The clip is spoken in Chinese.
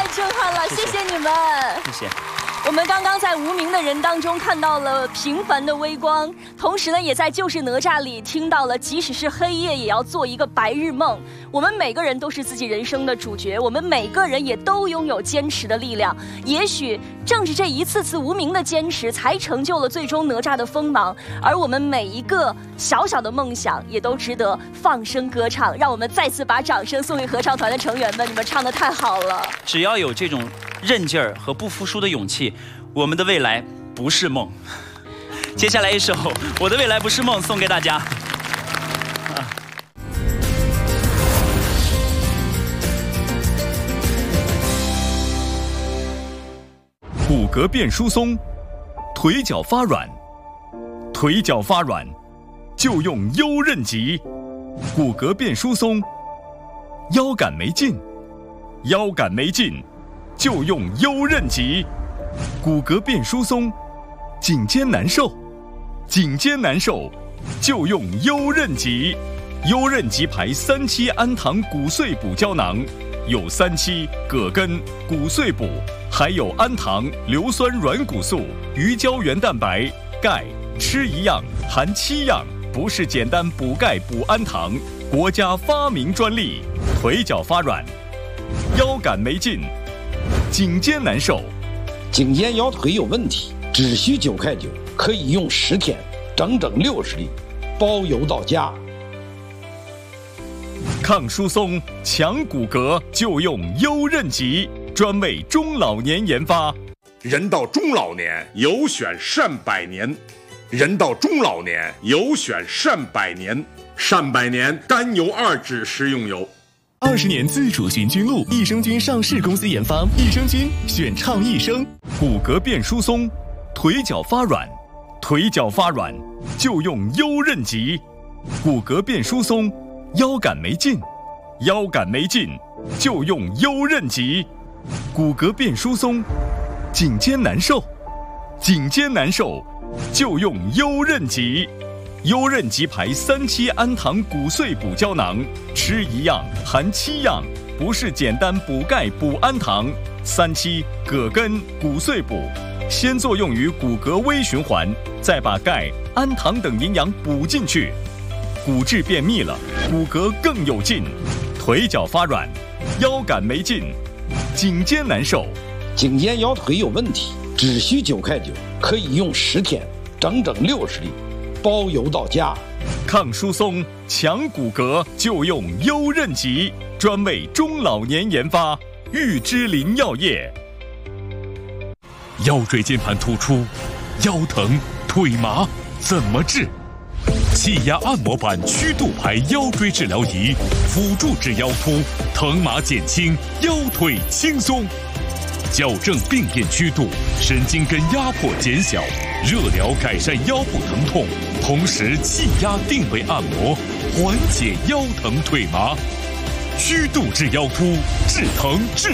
震撼了，谢谢你们， 谢谢。 我们刚刚在无名的人当中看到了平凡的微光，同时呢，也在就是哪吒里听到了，即使是黑夜也要做一个白日梦。我们每个人都是自己人生的主角，我们每个人也都拥有坚持的力量。也许正是这一次次无名的坚持，才成就了最终哪吒的锋芒。而我们每一个小小的梦想，也都值得放声歌唱。让我们再次把掌声送给合唱团的成员们，你们唱得太好了。 只要有这种韧劲儿和不服输的勇气，我们的未来不是梦。接下来一首《我的未来不是梦》送给大家。 骨骼变疏松，腿脚发软，腿脚发软就用优韧极。骨骼变疏松，腰杆没劲，腰杆没劲就用优韧极。骨骼变疏松，颈肩难受，颈肩难受就用优韧极。优韧极牌3期氨糖骨碎补胶囊，有3期、葛根、骨碎补，还有氨糖、硫酸软骨素、鱼胶原蛋白、钙，吃一样含7样，不是简单补钙补氨糖，国家发明专利。腿脚发软，腰杆没劲，颈肩难受， 颈肩腰腿有问题，只需9块9，可以用10天，整整60粒，包邮到家。 抗疏松、强骨骼就用优韧极，专为中老年研发。 人到中老年，有选善百年。人到中老年，有选善百年。善百年甘油2酯食用油。 20年自主寻菌露，益生菌上市公司研发，益生菌选畅益生。 骨骼变疏松，腿脚发软，腿脚发软就用优韧极。骨骼变疏松，腰杆没劲，腰杆没劲就用优韧极。骨骼变疏松，颈肩难受，颈肩难受就用优韧极。优韧极牌3期氨糖骨碎补胶囊，吃一样含7样，不是简单补钙补氨糖。3期、葛根、骨碎补，先作用于骨骼微循环，再把钙、氨糖等营养补进去，骨质变密了，骨骼更有劲。腿脚发软，腰杆没劲，颈肩难受， 颈肩腰腿有问题，只需9块9，可以用10天，整整60粒，包邮到家。 抗疏松、强骨骼就用优韧极，专为中老年研发。玉芝林药业。 腰椎间盘突出、腰疼、腿麻怎么治？气压按摩板曲度牌腰椎治疗仪，辅助治腰突，疼麻减轻，腰腿轻松。矫正病变曲度，神经根压迫减小，热疗改善腰部疼痛，同时气压定位按摩，缓解腰疼腿麻。曲度治腰突，治疼治